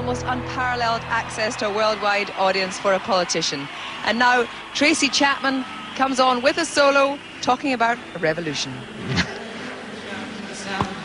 almost unparalleled access to a worldwide audience for a politician. And now Tracy Chapman comes on with a solo talking about a revolution.